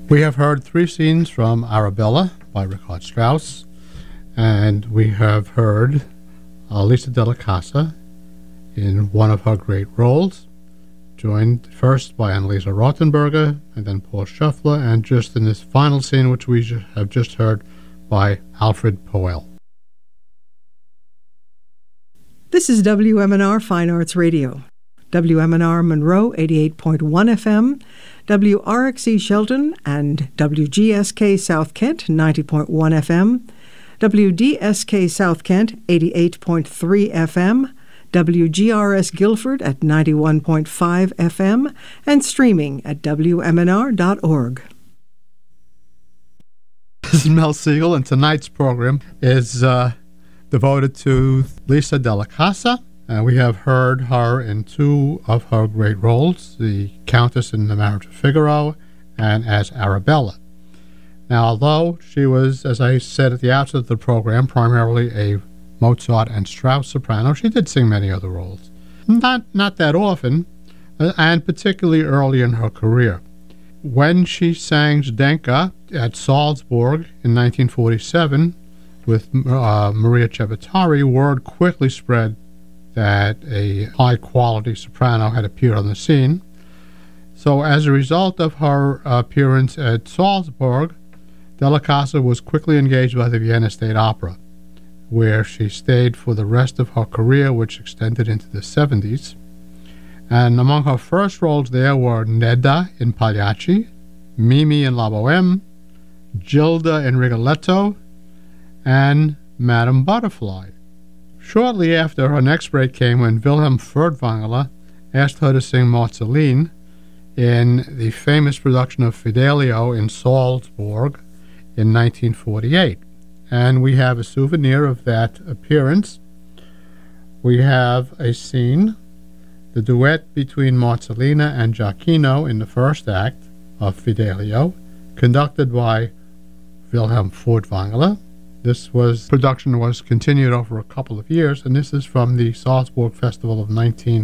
We have heard three scenes from Arabella by Richard Strauss, and we have heard Lisa Della Casa in one of her great roles, joined first by Annalisa Rothenberger and then Paul Schuffler, and just in this final scene, which we have just heard, by Alfred Poel. This is WMNR Fine Arts Radio. WMNR Monroe 88.1 FM, WRXE Shelton and WGSK South Kent 90.1 FM, WDSK South Kent 88.3 FM, WGRS Guilford at 91.5 FM, and streaming at WMNR.org. This is Mel Siegel, and tonight's program is devoted to Lisa Della Casa. We have heard her in two of her great roles, the Countess in The Marriage of Figaro and as Arabella. Now, although she was, as I said at the outset of the program, primarily a Mozart and Strauss soprano, she did sing many other roles. Not that often, and particularly early in her career. When she sang Zdenka at Salzburg in 1947 with Maria Ceccattari, word quickly spread that a high-quality soprano had appeared on the scene. So as a result of her appearance at Salzburg, Della Casa was quickly engaged by the Vienna State Opera, where she stayed for the rest of her career, which extended into the 70s. And among her first roles there were Nedda in Pagliacci, Mimi in La Boheme, Gilda in Rigoletto, and Madame Butterfly. Shortly after, her next break came when Wilhelm Furtwängler asked her to sing Marceline in the famous production of Fidelio in Salzburg in 1948. And we have a souvenir of that appearance. We have a scene, the duet between Marcellina and Giacchino in the first act of Fidelio, conducted by Wilhelm Furtwängler. This production was continued over a couple of years, and this is from the Salzburg Festival of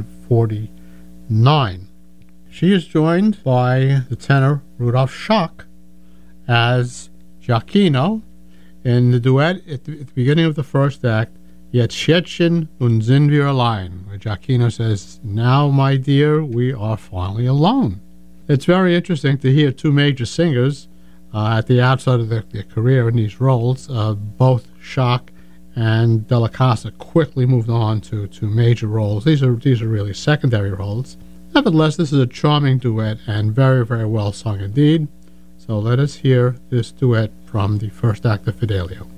1949. She is joined by the tenor Rudolf Schock as Giacchino in the duet at the beginning of the first act, Jetzt Schätzchen und sind wir allein, where Giacchino says, "Now, my dear, we are finally alone." It's very interesting to hear two major singers at the outset of their career in these roles. Both Schock and Della Casa quickly moved on to major roles. These are really secondary roles. Nevertheless, this is a charming duet and very, very well sung indeed. So let us hear this duet from the first act of Fidelio.